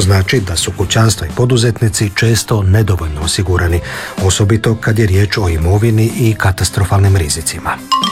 znači da su kućanstva i poduzetnici često nedovoljno osigurani, osobito kad je riječ o imovini i katastrofalnim rizicima.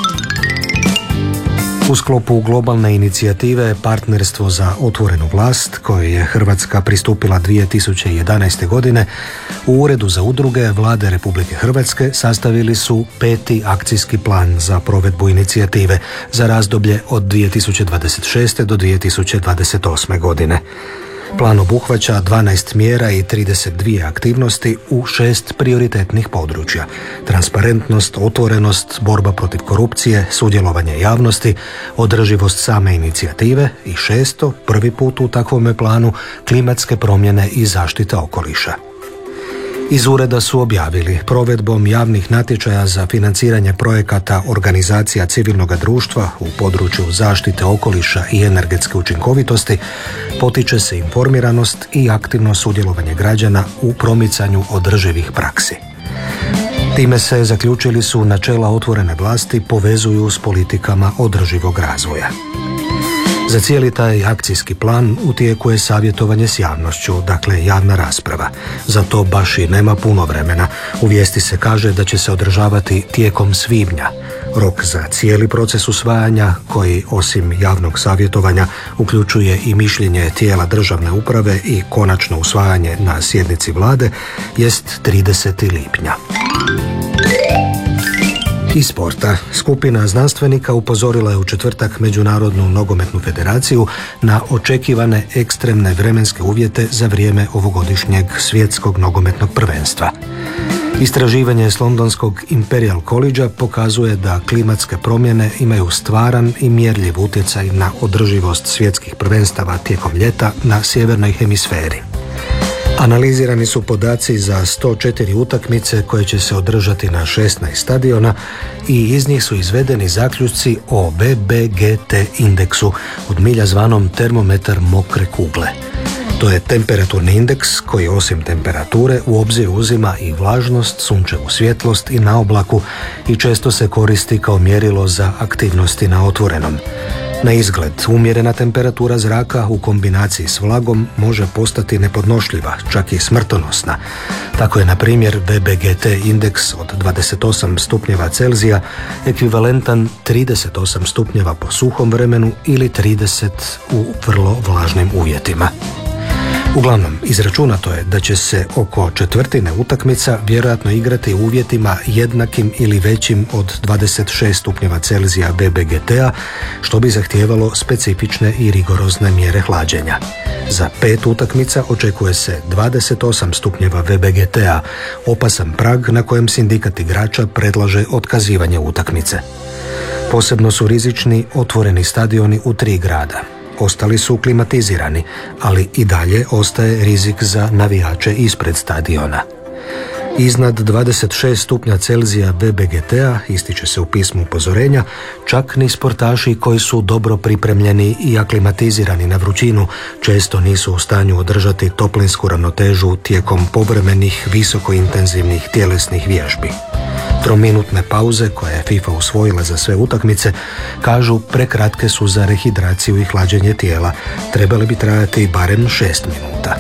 U sklopu globalne inicijative Partnerstvo za otvorenu vlast, kojoj je Hrvatska pristupila 2011. godine, u Uredu za udruge Vlade Republike Hrvatske sastavili su 5. akcijski plan za provedbu inicijative za razdoblje od 2026. do 2028. godine. Plan obuhvaća 12 mjera i 32 aktivnosti u 6 prioritetnih područja: transparentnost, otvorenost, borba protiv korupcije, sudjelovanje javnosti, održivost same inicijative i 6. prvi put u takvome planu klimatske promjene i zaštita okoliša. Iz ureda su objavili: provedbom javnih natječaja za financiranje projekata organizacija civilnog društva u području zaštite okoliša i energetske učinkovitosti potiče se informiranost i aktivno sudjelovanje građana u promicanju održivih praksi. Time se, zaključili su, načela otvorene vlasti povezuju s politikama održivog razvoja. Za cijeli taj akcijski plan u tijeku je savjetovanje s javnošću, dakle javna rasprava. Za to baš i nema puno vremena. U vijesti se kaže da će se održavati tijekom svibnja. Rok za cijeli proces usvajanja, koji osim javnog savjetovanja uključuje i mišljenje tijela državne uprave i konačno usvajanje na sjednici vlade, jest 30. lipnja. Iz sporta. Skupina znanstvenika upozorila je u četvrtak Međunarodnu nogometnu federaciju na očekivane ekstremne vremenske uvjete za vrijeme ovogodišnjeg svjetskog nogometnog prvenstva. Istraživanje s londonskog Imperial Collegea pokazuje da klimatske promjene imaju stvaran i mjerljiv utjecaj na održivost svjetskih prvenstava tijekom ljeta na sjevernoj hemisferi. Analizirani su podaci za 104 utakmice koje će se održati na 16 stadiona i iz njih su izvedeni zaključci o VBGT indeksu, od milja zvanom termometar mokre kugle. To je temperaturni indeks koji osim temperature u obzir uzima i vlažnost, sunčevu svjetlost i na oblaku i često se koristi kao mjerilo za aktivnosti na otvorenom. Na izgled, umjerena temperatura zraka u kombinaciji s vlagom može postati nepodnošljiva, čak i smrtonosna. Tako je, na primjer, VBGT indeks od 28 stupnjeva Celzija ekvivalentan 38 stupnjeva po suhom vremenu ili 30 u vrlo vlažnim uvjetima. Uglavnom, izračunato je da će se oko četvrtine utakmica vjerojatno igrati u uvjetima jednakim ili većim od 26 stupnjeva Celzija VBGT-a, što bi zahtijevalo specifične i rigorozne mjere hlađenja. Za 5 utakmica očekuje se 28 stupnjeva VBGT-a, opasan prag na kojem sindikat igrača predlaže otkazivanje utakmice. Posebno su rizični otvoreni stadioni u 3 grada. Ostali su klimatizirani, ali i dalje ostaje rizik za navijače ispred stadiona. Iznad 26 stupnja Celzija VBGT-a, ističe se u pismu upozorenja, čak ni sportaši koji su dobro pripremljeni i aklimatizirani na vrućinu često nisu u stanju održati toplinsku ravnotežu tijekom povremenih visokointenzivnih tjelesnih vježbi. 3-minutne pauze koje je FIFA usvojila za sve utakmice, kažu, prekratke su za rehidraciju i hlađenje tijela. Trebali bi trajati barem 6 minuta.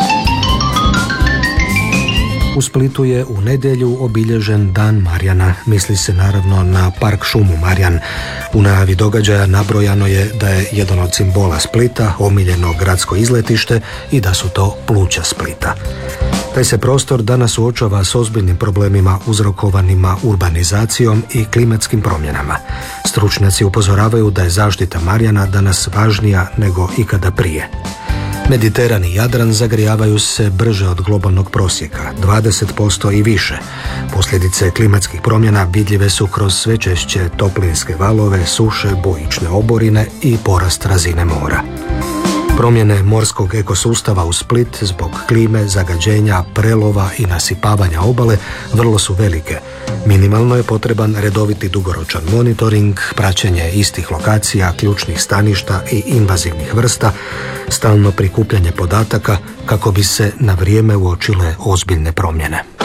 U Splitu je u nedjelju obilježen Dan Marjana. Misli se naravno na park šumu Marjan. U najavi događaja nabrojano je da je jedan od simbola Splita omiljeno gradsko izletište i da su to pluća Splita. Taj se prostor danas suočava s ozbiljnim problemima uzrokovanima urbanizacijom i klimatskim promjenama. Stručnjaci upozoravaju da je zaštita Marjana danas važnija nego ikada prije. Mediteran i Jadran zagrijavaju se brže od globalnog prosjeka, 20% i više. Posljedice klimatskih promjena vidljive su kroz sve češće toplinske valove, suše, bujične oborine i porast razine mora. Promjene morskog ekosustava u Split zbog klime, zagađenja, prelova i nasipavanja obale vrlo su velike. Minimalno je potreban redoviti dugoročan monitoring, praćenje istih lokacija, ključnih staništa i invazivnih vrsta, stalno prikupljanje podataka kako bi se na vrijeme uočile ozbiljne promjene.